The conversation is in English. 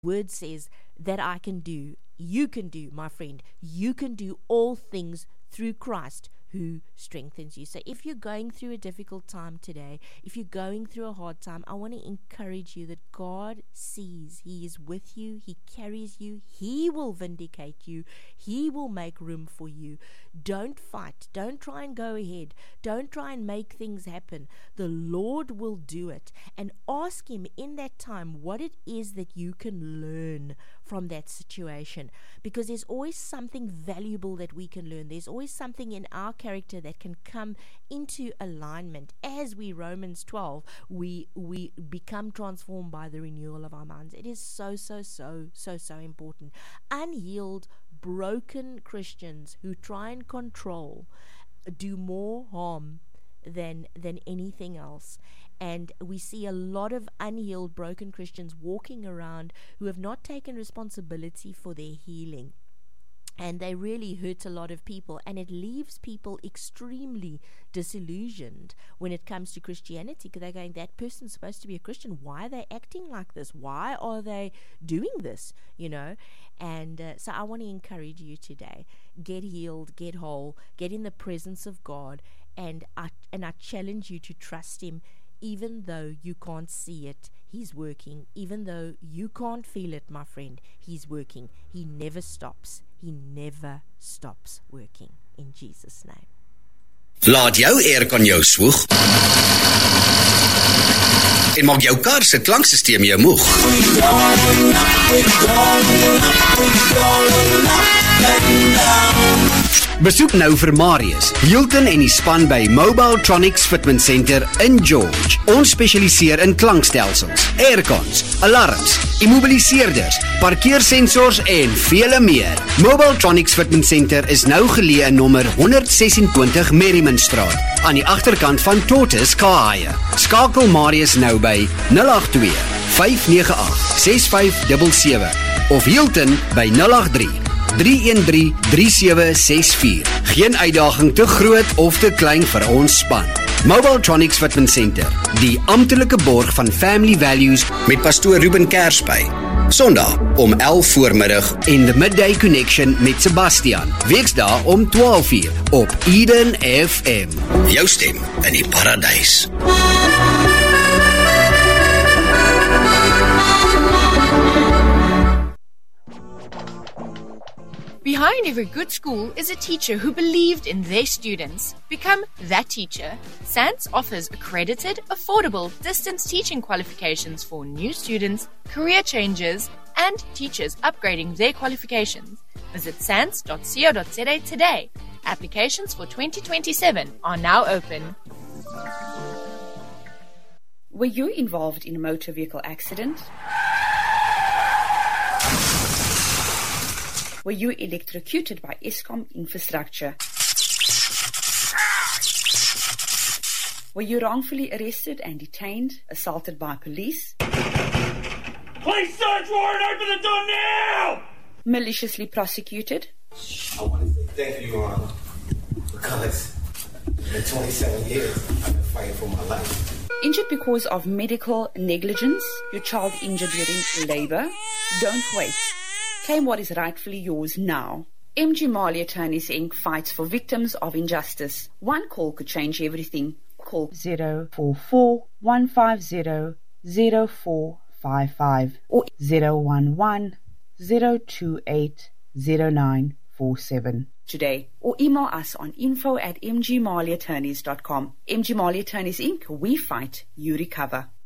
word says that I can do, you can do, my friend. You can do all things through Christ who strengthens you. So if you're going through a difficult time today, if you're going through a hard time, I want to encourage you that God sees. He is with you. He carries you. He will vindicate you. He will make room for you. Don't fight. Don't try and go ahead. Don't try and make things happen. The Lord will do it. And ask Him in that time what it is that you can learn from that situation, because there's always something valuable that we can learn. There's always something in our character that can come into alignment. As we, Romans 12, we become transformed by the renewal of our minds. It is so important. Unhealed, broken Christians who try and control do more harm than anything else. And we see a lot of unhealed, broken Christians walking around who have not taken responsibility for their healing. And they really hurt a lot of people, and it leaves people extremely disillusioned when it comes to Christianity, because they're going, that person's supposed to be a Christian. Why are they acting like this? Why are they doing this? And so I want to encourage you today. Get healed, get whole, get in the presence of God, and I challenge you to trust Him. Even though you can't see it, He's working. Even though you can't feel it, my friend, He's working. He never stops. He never stops working. In Jesus' name. Laat jou aircon jou swoeg en maak jou kar se klanksysteem jou moeg. Besoek nou vir Marius, Hilton en die span by Mobile Tronics Fitment Center in George. Ons spesialiseer in klankstelsels, aircons, alarms, immobiliseerders, parkeersensors en vele meer. Mobile Tronics Fitment Center is nou geleë in nommer 126 Merrimanstraat, aan die agterkant van Tortoise Car Hire. Skakel Marius nou by 082 598 6577 of Hilton by 083 313-3764. Geen uitdaging te groot of te klein vir ons span. Mobile Tronics Fitment Center, die amptelike borg van Family Values met pastoor Ruben Kersby. Sondag om 11 voormiddag en The Midday Connection met Sebastian. Weksdae om 12 uur op Eden FM. Jou stem in die paradys. Behind every good school is a teacher who believed in their students. Become that teacher. SANS offers accredited, affordable, distance teaching qualifications for new students, career changers, and teachers upgrading their qualifications. Visit sans.co.za today. Applications for 2027 are now open. Were you involved in a motor vehicle accident? Were you electrocuted by Eskom infrastructure? Were you wrongfully arrested and detained, assaulted by police? Police search warrant, open the door now! Maliciously prosecuted? I want to say thank you, Your Honor, because in 27 years, I've been fighting for my life. Injured because of medical negligence? Your child injured during labor? Don't wait. Claim what is rightfully yours now. MG Mali Attorneys Inc. fights for victims of injustice. One call could change everything. Call 044 150 0455 or 011 028 0947 today, or email us on info@mgmaliattorneys.com. MG Mali Attorneys Inc. We fight, you recover.